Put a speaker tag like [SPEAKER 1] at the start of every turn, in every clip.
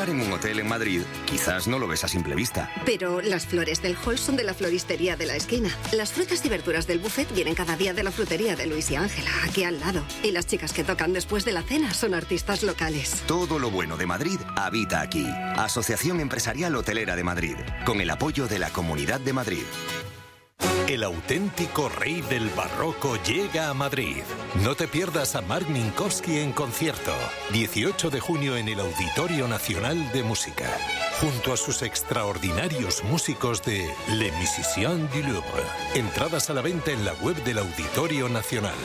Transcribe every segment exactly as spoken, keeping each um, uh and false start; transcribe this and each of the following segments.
[SPEAKER 1] entrar en un hotel en Madrid quizás no lo ves a simple vista.
[SPEAKER 2] Pero las flores del hall son de la floristería de la esquina. Las frutas y verduras del buffet vienen cada día de la frutería de Luis y Ángela, aquí al lado. Y las chicas que tocan después de la cena son artistas locales.
[SPEAKER 1] Todo lo bueno de Madrid habita aquí. Asociación Empresarial Hotelera de Madrid, con el apoyo de la Comunidad de Madrid.
[SPEAKER 3] El auténtico rey del barroco llega a Madrid. No te pierdas a Marc Minkowski en concierto. dieciocho de junio en el Auditorio Nacional de Música. Junto a sus extraordinarios músicos de Les Musiciens du Louvre. Entradas a la venta en la web del Auditorio Nacional.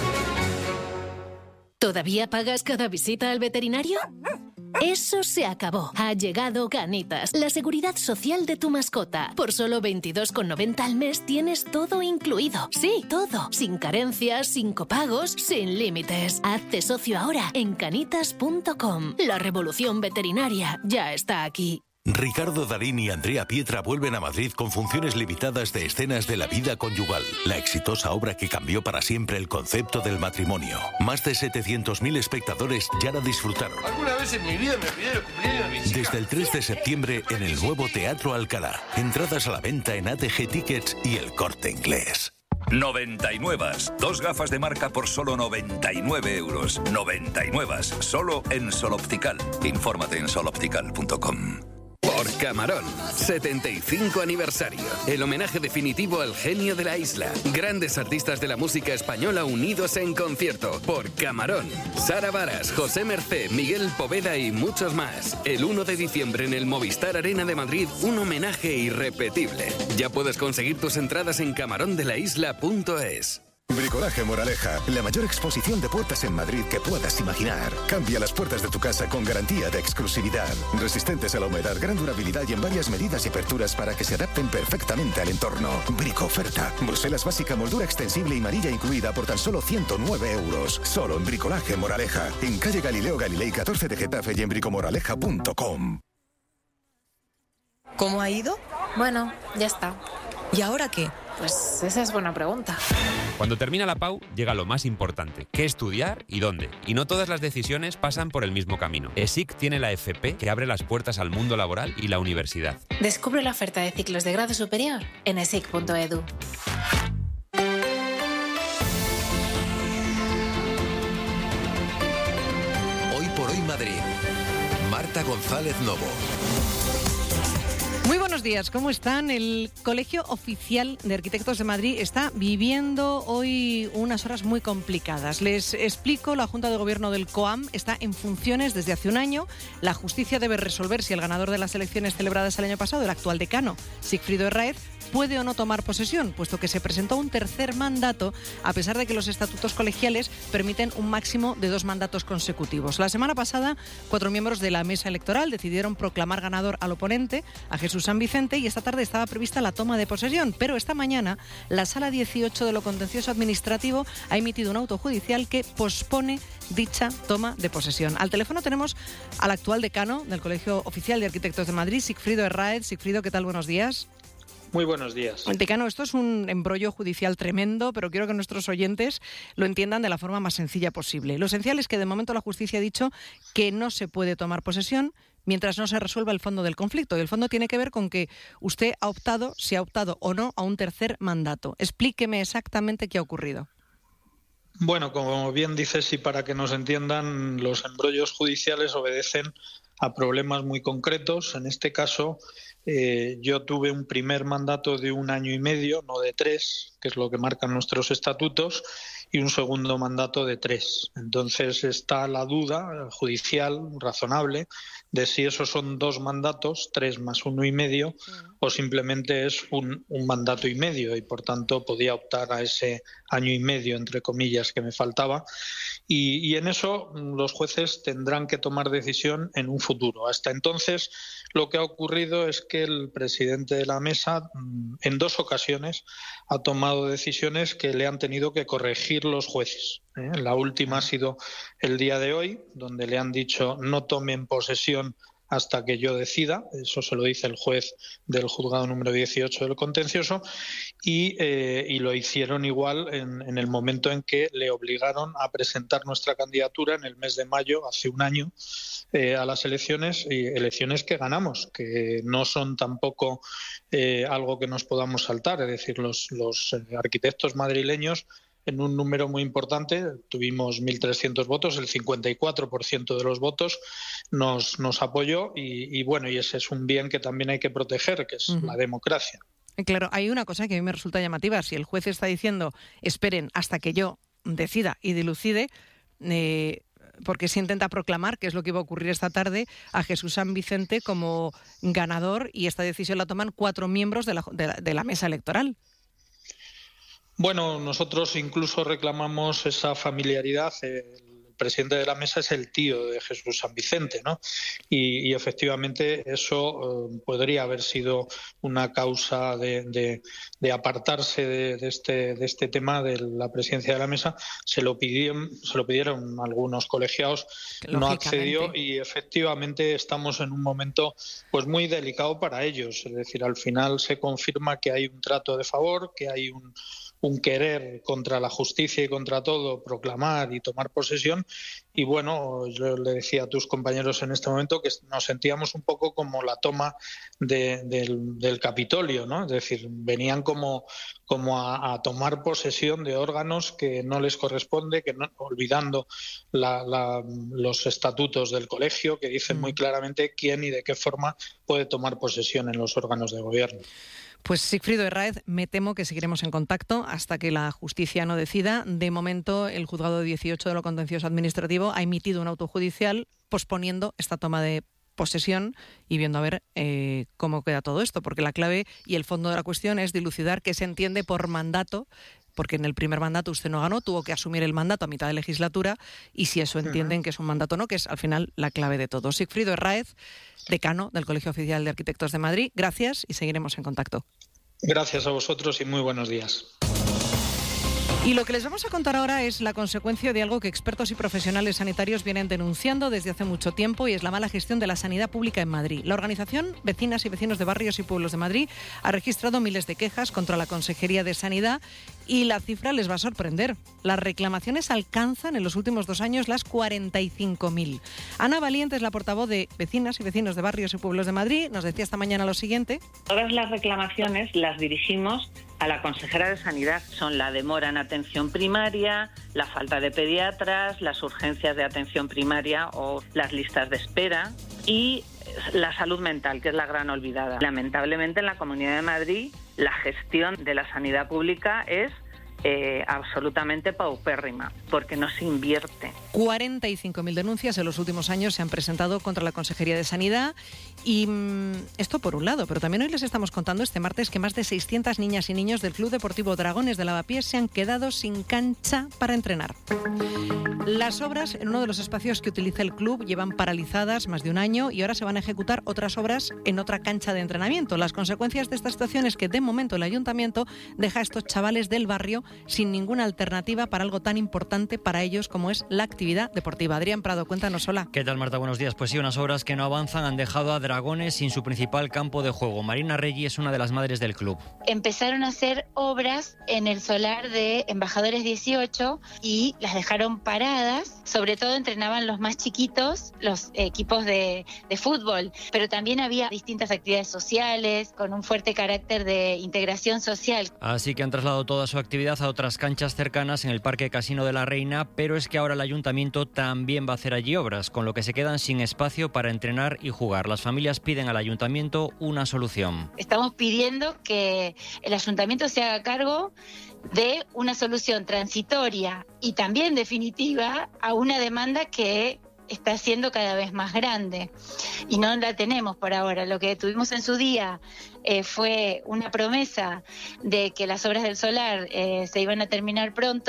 [SPEAKER 4] ¿Todavía pagas cada visita al veterinario? Eso se acabó. Ha llegado Canitas, la seguridad social de tu mascota. Por solo veintidós con noventa al mes tienes todo incluido. Sí, todo. Sin carencias, sin copagos, sin límites. Hazte socio ahora en canitas punto com. La revolución veterinaria ya está aquí.
[SPEAKER 3] Ricardo Darín y Andrea Pietra vuelven a Madrid con funciones limitadas de escenas de la vida conyugal, la exitosa obra que cambió para siempre el concepto del matrimonio. Más de setecientos mil espectadores ya la disfrutaron.
[SPEAKER 5] Alguna vez en mi vida me olvidé el cumpleaños de mis hijas.
[SPEAKER 3] Desde el tres de septiembre en el nuevo Teatro Alcalá. Entradas a la venta en A T G Tickets y El Corte Inglés.
[SPEAKER 6] noventa y nueve. Dos gafas de marca por solo noventa y nueve euros. noventa y nueve. Solo en Sol Optical. Infórmate en sol optical punto com.
[SPEAKER 7] Por Camarón, setenta y cinco aniversario. El homenaje definitivo al genio de la isla. Grandes artistas de la música española unidos en concierto. Por Camarón. Sara Varas, José Mercé, Miguel Poveda y muchos más. El uno de diciembre en el Movistar Arena de Madrid, un homenaje irrepetible. Ya puedes conseguir tus entradas en camarón de la isla punto es.
[SPEAKER 8] Bricolaje Moraleja, la mayor exposición de puertas en Madrid que puedas imaginar. Cambia las puertas de tu casa con garantía de exclusividad. Resistentes a la humedad, gran durabilidad y en varias medidas y aperturas para que se adapten perfectamente al entorno. Brico oferta. Bruselas básica, moldura extensible y manilla incluida por tan solo ciento nueve euros. Solo en Bricolaje Moraleja. En calle Galileo Galilei catorce de Getafe y en bricomoraleja punto com.
[SPEAKER 9] ¿Cómo ha ido?
[SPEAKER 10] Bueno, ya está.
[SPEAKER 9] ¿Y ahora qué?
[SPEAKER 10] Pues esa es buena pregunta.
[SPEAKER 11] Cuando termina la P A U, llega lo más importante, qué estudiar y dónde. Y no todas las decisiones pasan por el mismo camino. ESIC tiene la F P que abre las puertas al mundo laboral y la universidad.
[SPEAKER 10] Descubre la oferta de ciclos de grado superior en esic punto edu.
[SPEAKER 3] Hoy por hoy Madrid. Marta González Novo.
[SPEAKER 12] Muy buenos días, ¿cómo están? El Colegio Oficial de Arquitectos de Madrid está viviendo hoy unas horas muy complicadas. Les explico, la Junta de Gobierno del COAM está en funciones desde hace un año. La justicia debe resolver si el ganador de las elecciones celebradas el año pasado, el actual decano, Sigfrido Herráez, puede o no tomar posesión, puesto que se presentó un tercer mandato, a pesar de que los estatutos colegiales permiten un máximo de dos mandatos consecutivos. La semana pasada, cuatro miembros de la mesa electoral decidieron proclamar ganador al oponente, a Jesús San Vicente, y esta tarde estaba prevista la toma de posesión, pero esta mañana la Sala dieciocho de lo Contencioso Administrativo ha emitido un auto judicial que pospone dicha toma de posesión. Al teléfono tenemos al actual decano del Colegio Oficial de Arquitectos de Madrid, Sigfrido Herráez. Sigfrido, ¿qué tal? Buenos días.
[SPEAKER 13] Muy buenos días.
[SPEAKER 12] Decano, esto es un embrollo judicial tremendo, pero quiero que nuestros oyentes lo entiendan de la forma más sencilla posible. Lo esencial es que de momento la justicia ha dicho que no se puede tomar posesión mientras no se resuelva el fondo del conflicto. Y el fondo tiene que ver con que usted ha optado, si ha optado o no, a un tercer mandato. Explíqueme exactamente qué ha ocurrido.
[SPEAKER 13] Bueno, como bien dices, y para que nos entiendan, los embrollos judiciales obedecen a problemas muy concretos. En este caso, eh, yo tuve un primer mandato de un año y medio, no de tres, que es lo que marcan nuestros estatutos, y un segundo mandato de tres. Entonces está la duda judicial razonable de si esos son dos mandatos, tres más uno y medio, o simplemente es un, un mandato y medio, y por tanto podía optar a ese año y medio, entre comillas, que me faltaba. Y, y en eso los jueces tendrán que tomar decisión en un futuro. Hasta entonces lo que ha ocurrido es que el presidente de la mesa en dos ocasiones ha tomado decisiones que le han tenido que corregir los jueces. ¿eh? La última ha sido el día de hoy, donde le han dicho no tomen posesión hasta que yo decida. Eso se lo dice el juez del juzgado número dieciocho del contencioso, y, eh, y lo hicieron igual en, en el momento en que le obligaron a presentar nuestra candidatura en el mes de mayo, hace un año, eh, a las elecciones, y elecciones que ganamos, que no son tampoco eh, algo que nos podamos saltar. Es decir, los, los arquitectos madrileños, en un número muy importante, tuvimos mil trescientos votos, el cincuenta y cuatro por ciento de los votos nos, nos apoyó, y, y bueno, y ese es un bien que también hay que proteger, que es uh-huh. la democracia.
[SPEAKER 12] Claro, hay una cosa que a mí me resulta llamativa. Si el juez está diciendo, esperen hasta que yo decida y dilucide, eh, porque se intenta proclamar, que es lo que iba a ocurrir esta tarde, a Jesús San Vicente como ganador, y esta decisión la toman cuatro miembros de la, de la, de la mesa electoral.
[SPEAKER 13] Bueno, nosotros incluso reclamamos esa familiaridad. El presidente de la mesa es el tío de Jesús San Vicente, ¿no? Y, y efectivamente eso eh, podría haber sido una causa de, de, de apartarse de, de, este, de este tema de la presidencia de la mesa. Se lo pidieron, se lo pidieron algunos colegiados, no accedió, y efectivamente estamos en un momento pues muy delicado para ellos. Es decir, al final se confirma que hay un trato de favor, que hay un un querer contra la justicia y contra todo, proclamar y tomar posesión. Y bueno, yo le decía a tus compañeros en este momento que nos sentíamos un poco como la toma de, del, del Capitolio, ¿no? Es decir, venían como, como a, a tomar posesión de órganos que no les corresponde, que no, olvidando la, la, los estatutos del colegio, que dicen muy claramente quién y de qué forma puede tomar posesión en los órganos de gobierno.
[SPEAKER 12] Pues Sigfrido Herráez, me temo que seguiremos en contacto hasta que la justicia no decida. De momento, el juzgado dieciocho de lo contencioso administrativo ha emitido un auto judicial posponiendo esta toma de posesión y viendo a ver eh, cómo queda todo esto, porque la clave y el fondo de la cuestión es dilucidar qué se entiende por mandato, porque en el primer mandato usted no ganó, tuvo que asumir el mandato a mitad de legislatura, y si eso entienden uh-huh. que es un mandato o no, que es al final la clave de todo. Sigfrido Herráez, decano del Colegio Oficial de Arquitectos de Madrid, gracias y seguiremos en contacto.
[SPEAKER 13] Gracias a vosotros y muy buenos días.
[SPEAKER 12] Y lo que les vamos a contar ahora es la consecuencia de algo que expertos y profesionales sanitarios vienen denunciando desde hace mucho tiempo, y es la mala gestión de la sanidad pública en Madrid. La organización Vecinas y Vecinos de Barrios y Pueblos de Madrid ha registrado miles de quejas contra la Consejería de Sanidad, y la cifra les va a sorprender. Las reclamaciones alcanzan en los últimos dos años las cuarenta y cinco mil. Ana Valiente es la portavoz de Vecinas y Vecinos de Barrios y Pueblos de Madrid. Nos decía esta mañana lo siguiente.
[SPEAKER 9] Todas las reclamaciones las dirigimos a la consejera de Sanidad. Son la demora en atención primaria, la falta de pediatras, las urgencias de atención primaria o las listas de espera, y la salud mental, que es la gran olvidada. Lamentablemente, en la Comunidad de Madrid, la gestión de la sanidad pública es Eh, absolutamente paupérrima, porque no se invierte.
[SPEAKER 12] cuarenta y cinco mil denuncias en los últimos años se han presentado contra la Consejería de Sanidad, y mmm, esto por un lado, pero también hoy les estamos contando este martes que más de seiscientas niñas y niños del Club Deportivo Dragones de Lavapiés se han quedado sin cancha para entrenar. Las obras en uno de los espacios que utiliza el club llevan paralizadas más de un año, y ahora se van a ejecutar otras obras en otra cancha de entrenamiento. Las consecuencias de esta situación es que de momento el ayuntamiento deja a estos chavales del barrio sin ninguna alternativa para algo tan importante para ellos como es la actividad deportiva. Adrián Prado, cuéntanos. Hola.
[SPEAKER 14] ¿Qué tal, Marta? Buenos días. Pues sí, unas obras que no avanzan han dejado a Dragones sin su principal campo de juego. Marina Reggi es una de las madres del club.
[SPEAKER 15] Empezaron a hacer obras en el solar de Embajadores dieciocho y las dejaron paradas. Sobre todo entrenaban los más chiquitos, los equipos de, de fútbol, pero también había distintas actividades sociales con un fuerte carácter de integración social.
[SPEAKER 14] Así que han trasladado toda su actividad a otras canchas cercanas en el Parque Casino de la Reina, pero es que ahora el ayuntamiento también va a hacer allí obras, con lo que se quedan sin espacio para entrenar y jugar. Las familias piden al ayuntamiento una solución.
[SPEAKER 15] Estamos pidiendo que el ayuntamiento se haga cargo de una solución transitoria y también definitiva a una demanda que está siendo cada vez más grande y no la tenemos por ahora. Lo que tuvimos en su día eh, fue una promesa de que las obras del solar eh, se iban a terminar pronto,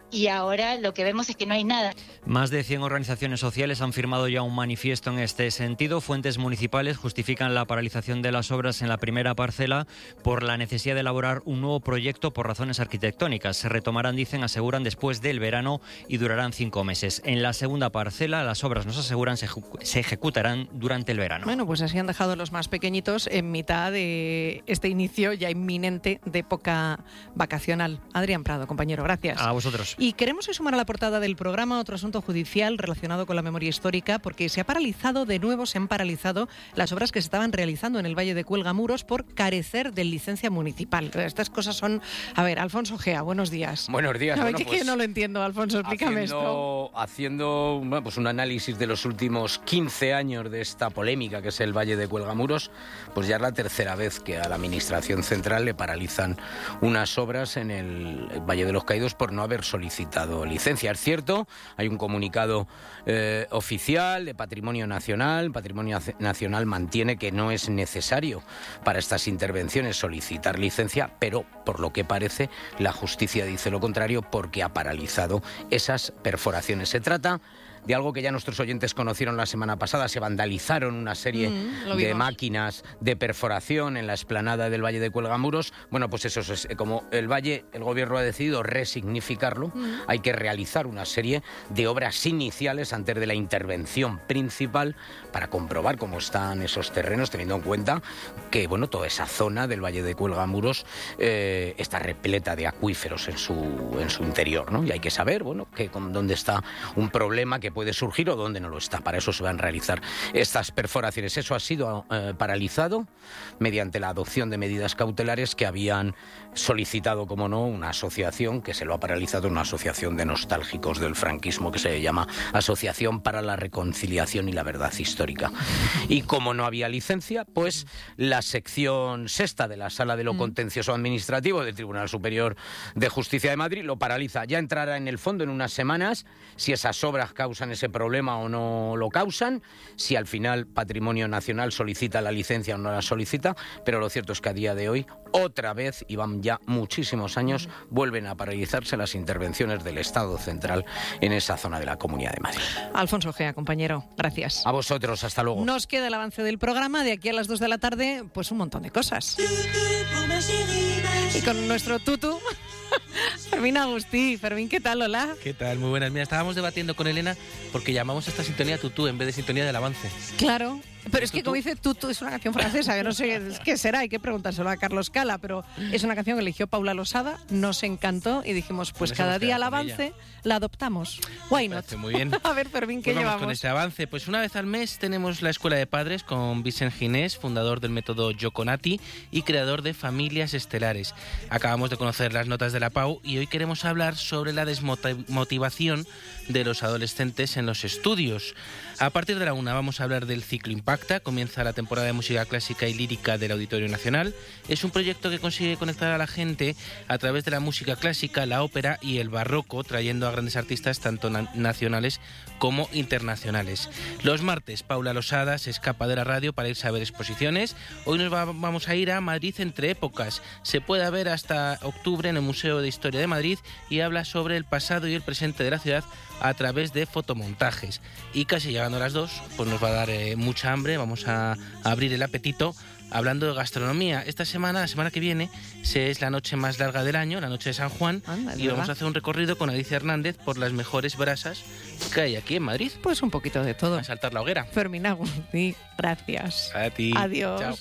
[SPEAKER 15] y ahora lo que vemos es que no hay nada.
[SPEAKER 14] Más de cien organizaciones sociales han firmado ya un manifiesto en este sentido. Fuentes municipales justifican la paralización de las obras en la primera parcela por la necesidad de elaborar un nuevo proyecto por razones arquitectónicas. Se retomarán, dicen, aseguran, después del verano y durarán cinco meses. En la segunda parcela, las obras, nos aseguran, se, ejecu- se ejecutarán durante el verano.
[SPEAKER 12] Bueno, pues así han dejado los más pequeñitos en mitad de este inicio ya inminente de época vacacional. Adrián Prado, compañero, gracias.
[SPEAKER 14] A vosotros.
[SPEAKER 12] Y queremos sumar a la portada del programa otro asunto judicial relacionado con la memoria histórica, porque se ha paralizado, de nuevo se han paralizado las obras que se estaban realizando en el Valle de Cuelgamuros por carecer de licencia municipal. Estas cosas son... A ver, Alfonso Gea, buenos días.
[SPEAKER 16] Buenos días.
[SPEAKER 12] A ver,
[SPEAKER 16] bueno,
[SPEAKER 12] que,
[SPEAKER 16] pues,
[SPEAKER 12] que no lo entiendo, Alfonso, explícame
[SPEAKER 16] haciendo,
[SPEAKER 12] esto.
[SPEAKER 16] Haciendo bueno, pues un análisis de los últimos quince años de esta polémica que es el Valle de Cuelgamuros, pues ya es la tercera vez que a la Administración Central le paralizan unas obras en el Valle de los Caídos por no haber solicitado licencia. Es cierto, hay un comunicado eh, oficial de Patrimonio Nacional. Patrimonio Nacional mantiene que no es necesario para estas intervenciones solicitar licencia, pero por lo que parece la justicia dice lo contrario porque ha paralizado esas perforaciones. Se trata de algo que ya nuestros oyentes conocieron la semana pasada. Se vandalizaron una serie mm, de máquinas de perforación en la explanada del Valle de Cuelgamuros. Bueno, pues eso es como el Valle, el gobierno ha decidido resignificarlo. Mm. Hay que realizar una serie de obras iniciales antes de la intervención principal para comprobar cómo están esos terrenos, teniendo en cuenta que, bueno, toda esa zona del Valle de Cuelgamuros eh, está repleta de acuíferos en su, en su interior, ¿no? Y hay que saber, bueno, que con dónde está un problema que puede surgir o dónde no lo está. Para eso se van a realizar estas perforaciones. Eso ha sido eh, paralizado mediante la adopción de medidas cautelares que habían solicitado, como no, una asociación que se lo ha paralizado, una asociación de nostálgicos del franquismo que se llama Asociación para la Reconciliación y la Verdad Histórica. Y como no había licencia, pues la sección sexta de la Sala de lo Contencioso Administrativo del Tribunal Superior de Justicia de Madrid lo paraliza. Ya entrará en el fondo en unas semanas si esas obras causan ese problema o no lo causan, si al final Patrimonio Nacional solicita la licencia o no la solicita, pero lo cierto es que a día de hoy, otra vez, y van ya muchísimos años, vuelven a paralizarse las intervenciones del Estado central en esa zona de la Comunidad de Madrid.
[SPEAKER 12] Alfonso Gea, compañero, gracias.
[SPEAKER 16] A vosotros, hasta luego.
[SPEAKER 12] Nos queda el avance del programa, de aquí a las dos de la tarde, pues un montón de cosas. Y con nuestro tutu... Fermín Agustí. Fermín, ¿qué tal? Hola.
[SPEAKER 17] ¿Qué tal? Muy buenas. Mira, estábamos debatiendo con Elena porque llamamos a esta sintonía tutú en vez de sintonía del avance.
[SPEAKER 12] Claro. Pero es que como dice Tutu, es una canción francesa, yo no sé qué será, hay que preguntárselo a Carlos Cala, pero es una canción que eligió Paula Losada, nos encantó y dijimos, pues cada día al avance la adoptamos. Why not?
[SPEAKER 17] Muy bien.
[SPEAKER 12] A ver, Fermín, ¿qué
[SPEAKER 17] pues
[SPEAKER 12] llevamos?
[SPEAKER 17] Con este avance, pues una vez al mes tenemos la Escuela de Padres con Vicent Ginés, fundador del método Yoconati y creador de Familias Estelares. Acabamos de conocer las notas de la Pau y hoy queremos hablar sobre la desmotivación de los adolescentes en los estudios. A partir de la una vamos a hablar del ciclo Impacta. Comienza la temporada de música clásica y lírica del Auditorio Nacional. Es un proyecto que consigue conectar a la gente a través de la música clásica, la ópera y el barroco, trayendo a grandes artistas tanto na- nacionales como internacionales. Los martes, Paula Losada se escapa de la radio para irse a ver exposiciones. Hoy nos va- vamos a ir a Madrid entre épocas. Se puede ver hasta octubre en el Museo de Historia de Madrid y habla sobre el pasado y el presente de la ciudad a través de fotomontajes. Y casi llegando a las dos, pues nos va a dar eh, mucha hambre, vamos a, a abrir el apetito hablando de gastronomía. Esta semana, la semana que viene, se es la noche más larga del año, la noche de San Juan,
[SPEAKER 12] Anda,
[SPEAKER 17] y vamos
[SPEAKER 12] ¿verdad?
[SPEAKER 17] a hacer un recorrido con Alicia Hernández por las mejores brasas que hay aquí en Madrid.
[SPEAKER 12] Pues un poquito de todo.
[SPEAKER 17] A saltar la hoguera.
[SPEAKER 12] Fermín Agustí, gracias.
[SPEAKER 17] A ti.
[SPEAKER 12] Adiós.
[SPEAKER 17] Chao.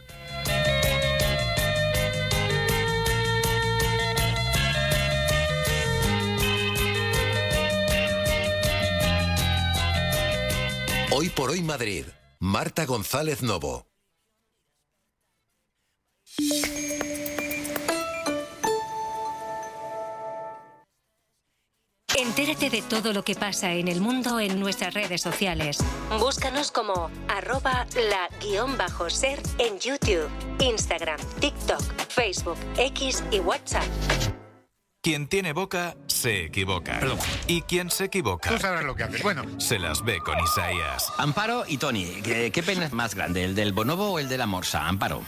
[SPEAKER 3] Hoy por hoy Madrid. Marta González Novo.
[SPEAKER 18] Entérate de todo lo que pasa en el mundo en nuestras redes sociales. Búscanos como arroba la guión bajo ser en YouTube, Instagram, TikTok, Facebook, X y WhatsApp.
[SPEAKER 19] Quien tiene boca, se equivoca.
[SPEAKER 20] Perdón.
[SPEAKER 19] Y quien se equivoca...
[SPEAKER 20] Tú sabrás lo que haces. Bueno.
[SPEAKER 19] Se las ve con Isaías.
[SPEAKER 20] Amparo y Tony, ¿qué, qué pene es más grande, el del bonobo o el de la morsa? Amparo.
[SPEAKER 21] El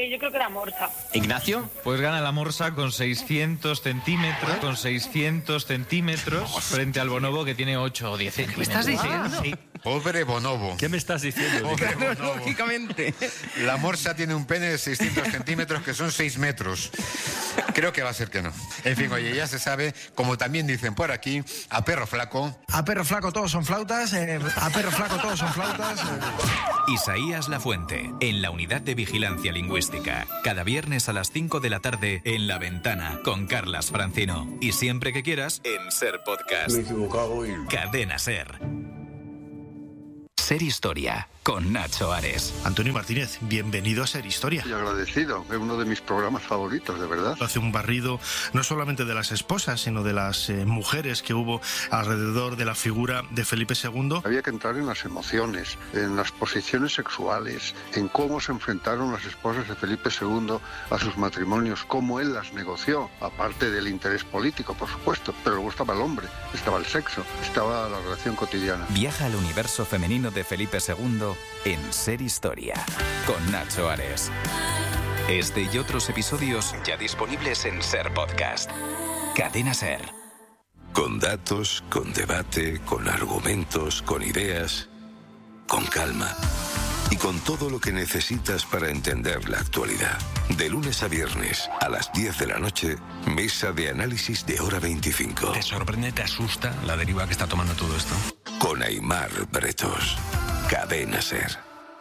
[SPEAKER 20] Eh, yo creo que la morsa.
[SPEAKER 21] ¿Ignacio?
[SPEAKER 22] Pues gana la morsa con seiscientos centímetros, con seiscientos centímetros, frente al bonobo que tiene ocho o diez centímetros.
[SPEAKER 12] ¿Me estás diciendo?
[SPEAKER 22] Ah, sí.
[SPEAKER 23] Pobre bonobo.
[SPEAKER 22] ¿Qué me estás diciendo?
[SPEAKER 23] Pobre bonobo.
[SPEAKER 12] Lógicamente.
[SPEAKER 23] La morsa tiene un pene de seiscientos centímetros, que son seis metros. Creo que va a ser que no. En fin, oye, ya se sabe, como también dicen por aquí, a perro flaco.
[SPEAKER 24] A perro flaco todos son flautas, eh, a perro flaco todos son flautas. Eh.
[SPEAKER 19] Isaías Lafuente, en la Unidad de Vigilancia Lingüística. Cada viernes a las cinco de la tarde en La Ventana, con Carlas Francino. Y siempre que quieras, en Ser Podcast.
[SPEAKER 23] Me he equivocado y...
[SPEAKER 19] Cadena Ser. Ser Historia, con Nacho Ares.
[SPEAKER 25] Antonio Martínez, bienvenido a Ser Historia.
[SPEAKER 26] Y agradecido, es uno de mis programas favoritos, de verdad.
[SPEAKER 25] Hace un barrido no solamente de las esposas, sino de las eh, mujeres que hubo alrededor de la figura de Felipe segundo.
[SPEAKER 26] Había que entrar en las emociones, en las posiciones sexuales, en cómo se enfrentaron las esposas de Felipe segundo a sus matrimonios, cómo él las negoció, aparte del interés político, por supuesto. Pero luego estaba el hombre, estaba el sexo, estaba la relación cotidiana.
[SPEAKER 19] Viaja al universo femenino de Felipe segundo en Ser Historia, con Nacho Ares. Este y otros episodios ya disponibles en Ser Podcast. Cadena Ser.
[SPEAKER 27] Con datos, con debate, con argumentos, con ideas, con calma y con todo lo que necesitas para entender la actualidad. De lunes a viernes a las diez de la noche, mesa de análisis de Hora veinticinco.
[SPEAKER 28] ¿Te sorprende, te asusta la deriva que está tomando todo esto?
[SPEAKER 27] Con Aimar Bretos. Cadena Ser.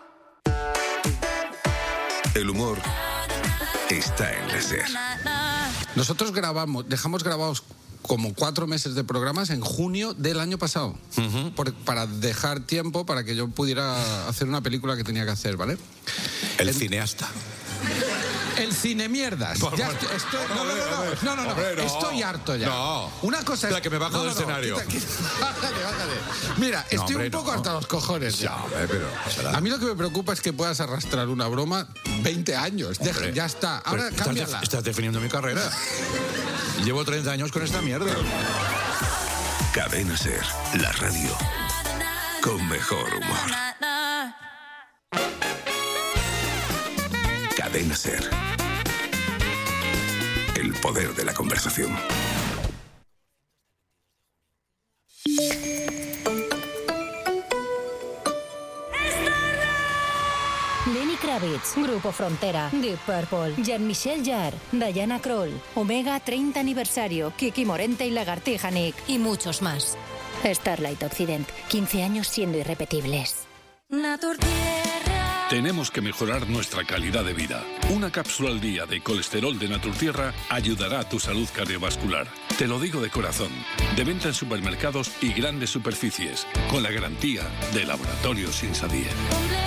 [SPEAKER 27] El humor está en la Ser.
[SPEAKER 29] Nosotros grabamos, dejamos grabados como cuatro meses de programas en junio del año pasado, uh-huh. por, para dejar tiempo para que yo pudiera hacer una película que tenía que hacer, ¿vale?
[SPEAKER 27] El,
[SPEAKER 29] El
[SPEAKER 27] cineasta.
[SPEAKER 29] El cine mierdas.
[SPEAKER 27] Por
[SPEAKER 29] Ya
[SPEAKER 27] favor.
[SPEAKER 29] estoy, estoy, no, no, no, no,
[SPEAKER 27] Hombre,
[SPEAKER 29] no, no, no,
[SPEAKER 27] hombre, no.
[SPEAKER 29] estoy harto ya.
[SPEAKER 27] No.
[SPEAKER 29] Una cosa es
[SPEAKER 27] La que me bajo
[SPEAKER 29] no,
[SPEAKER 27] del
[SPEAKER 29] no, no,
[SPEAKER 27] escenario.
[SPEAKER 29] quita, quita. Bájale, bájale. Mira, estoy
[SPEAKER 27] No, hombre,
[SPEAKER 29] un poco
[SPEAKER 27] no.
[SPEAKER 29] hasta los cojones ya.
[SPEAKER 27] Ya, hombre, pero, ¿será?
[SPEAKER 29] A mí lo que me preocupa es que puedas arrastrar una broma veinte años. Deja, ya está. Ahora
[SPEAKER 27] Pero
[SPEAKER 29] cámbiala.
[SPEAKER 27] Estás, estás definiendo mi carrera. Llevo treinta años con esta mierda. Cadena Ser, la radio con mejor humor. Cadena Ser. El poder de la conversación.
[SPEAKER 30] Lenny Kravitz, Grupo Frontera, Deep Purple, Jean-Michel Jarre, Diana Krall, Omega treinta aniversario, Kiki Morente y Lagartija Nick y muchos más. Starlight Occident, quince años siendo irrepetibles.
[SPEAKER 31] Tenemos que mejorar nuestra calidad de vida. Una cápsula al día de colesterol de Naturtierra ayudará a tu salud cardiovascular. Te lo digo de corazón. De venta en supermercados y grandes superficies, con la garantía de Laboratorios Insadie.